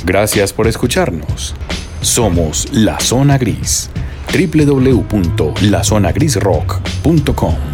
Gracias por escucharnos. Somos La Zona Gris. www.lazonagrisrock.com